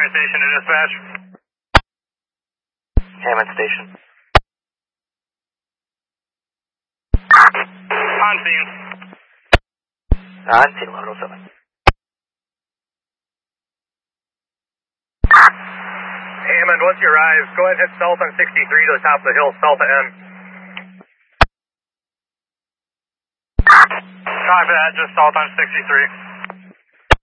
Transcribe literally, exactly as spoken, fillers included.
Hammond Station to dispatch. Hammond Station. On scene. On scene, eleven oh seven. Hammond, once you arrive, go ahead and head south on sixty-three to the top of the hill, south of M. Copy that, just south on sixty-three.